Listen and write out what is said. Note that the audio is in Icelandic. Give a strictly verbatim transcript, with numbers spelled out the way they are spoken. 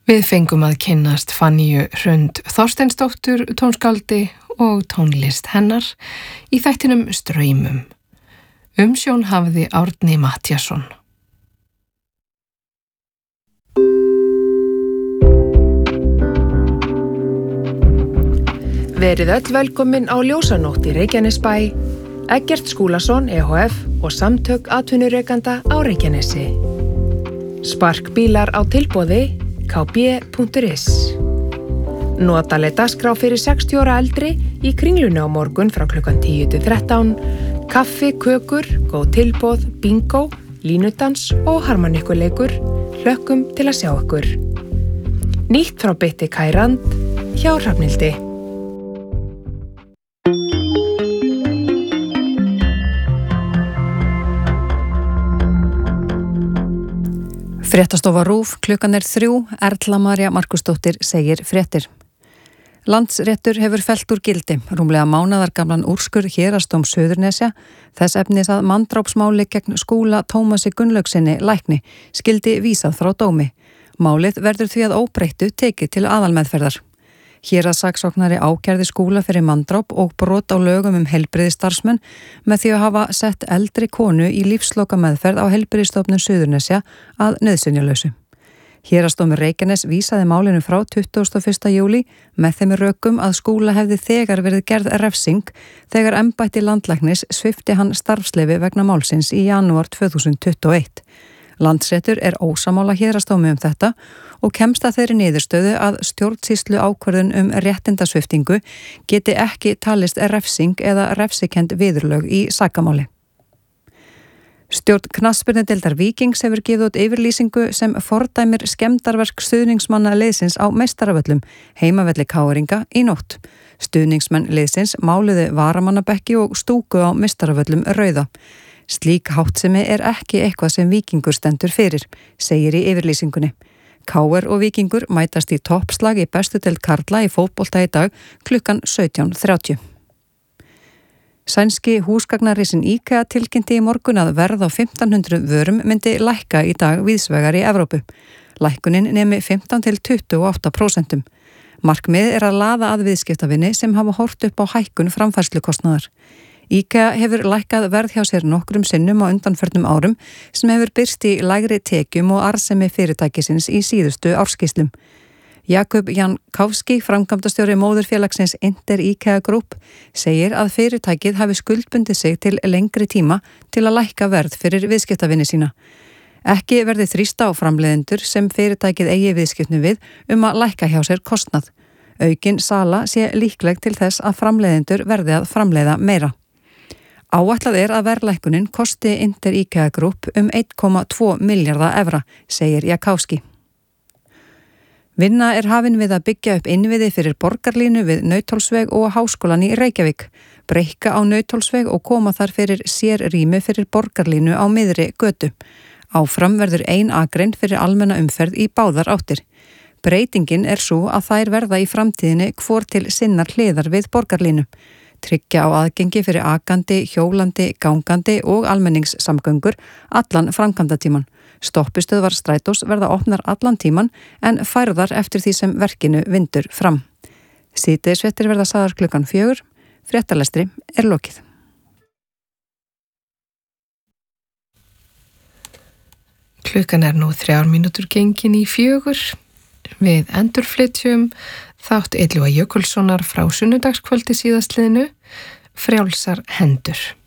Við fengum að kynnast Fanníu Hrund Þorsteinsdóttur tónskaldi og tónlist hennar í þættinum Straumum. Umsjón hafði Árni Matthíasson. Verið öll velkomin á Ljósanótt í Reykjanesbæ, Eggert Skúlason E H F og Samtök atvinnurekanda á Reykjanesi. Sparkbílar á tilboði k b punktur is. Notaleg dagskrá fyrir sextíu ára eldri í Kringlunni á morgun frá klukkan tíu til þrettán, kaffi, kökur, góð tilboð, bingo, línudans og harmonikkuleikur. Hlökkum til að sjá ykkur. Nýtt frá Bytti Kærand hjá Hrafnhildi. Fréttastofa RÚV, klukkan er þrjú, Erla María Markusdóttir segir fréttir. Landsréttur hefur fellt úr gildi, rúmlega mánaðargamlan úrskurð Héraðsdóms Suðurnesja, þess efnis að manndrápsmáli gegn Skúla Tómasi Gunnlaugsinni lækni skildi vísað frá dómi. Málið verður því að óbreyttu tekið til aðalmeðferðar. Héraðssaksóknari ákærði Skúla fyrir manndráp og brot á lögum um heilbrigðisstarfsmenn með því að hafa sett eldri konu í lífslokameðferð á Heilbrigðisstofnun Suðurnesja að nauðsynjalausu. Héraðsdómur Reykjanes vísaði málinu frá tuttugasta og fyrsta júlí með þeim rökum að Skúla hefði þegar verið gerð refsing þegar embætti landlæknis svipti hann starfsleyfi vegna málsins í janúar tvö þúsund tuttugu og eitt. Landsréttur er ósammála Héraðsdómi um þetta og kemst að þeirri niðurstöðu að stjórnsýslu ákvörðun um réttindasviptingu geti ekki talist refsing eða refsikend viðurlög í sakamáli. Stjórn knattspyrnudeildar Víkings hefur gefið út yfirlýsingu sem fordæmir skemmdarverk stuðningsmanna liðsins á meistaravöllum, heimavelli K R-inga í nótt. Stuðningsmenn liðsins máluðu varamannabekki og stúku á meistaravöllum Rauða. Slík háttsemi er ekki eitthvað sem Víkingur stendur fyrir, segir í yfirlýsingunni. K R og Víkingur mætast í toppslag í bestu deild karla í fótbolta í dag klukkan sautján þrjátíu. Sænski húsgagnarisinn IKEA tilkynnti í morgun að verð á fimmtán hundruð vörum myndi lækka í dag víðsvegar í Evrópu. Lækkunin nemi fimmtán til tuttugu og átta prósent. Markmið er að laða að viðskiptavinni sem hafa horft upp á hækkun framfærslukostnaðar. IKEA hefur lækkað verð hjá sér nokkrum sinnum á undanförnum árum sem hefur birst í lægri tekjum og arðsemi fyrirtækisins í síðustu árskýrslum. Jakub Jankowski, framkvæmdastjóri móðurfélagsins Inter IKEA Group, segir að fyrirtækið hafi skuldbundið sig til lengri tíma til að lækka verð fyrir viðskiptavinni sína. Ekki verði þrýsta á framleiðendur sem fyrirtækið eigi viðskiptnu við um að lækka hjá sér kostnað. Aukin sala sé líkleg til þess að framleiðendur verði að framleiða meira. Áætlað er að verðlækkunin kosti Inter IKEA Group um einn komma tvo milljarða evra, segir Jankowski. Vinna er hafin við að byggja upp innviði fyrir borgarlínu við Nauthólsveg og Háskólann í Reykjavík, breikka á Nauthólsveg og koma þar fyrir sérrými fyrir borgarlínu á miðri götu. Áfram verður ein akrein fyrir almenna umferð í báðar áttir. Breytingin er svo að þær verða í framtíðinni hvor til sinnar hliðar við borgarlínu. Tryggja á aðgengi fyrir akandi, hjólandi, gangandi og almenningssamgöngur allan framkvæmdatíman. Stoppistöðvar strætós verða opnar allan tíman en færðar eftir því sem verkinu vindur fram. Síðdegisfréttir verða sagðar klukkan fjögur. Fréttalestri er lokið. Klukkan er nú þrjár mínútur gengin í fjögur. Við endurflytjum þátt Illuga Jökulssonar frá sunnudagskvöldi síðastliðinu, Frjálsar hendur.